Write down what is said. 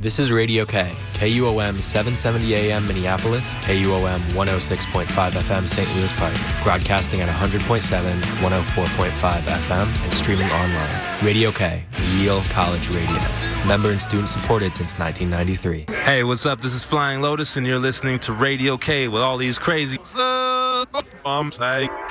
This is Radio K, KUOM 770 AM Minneapolis, KUOM 106.5 FM St. Louis Park, broadcasting at 100.7, 104.5 FM, and streaming online. Radio K, real college radio. Member and student supported since 1993. Hey, what's up? This is Flying Lotus, and you're listening to Radio K with all these crazy... I'm saying...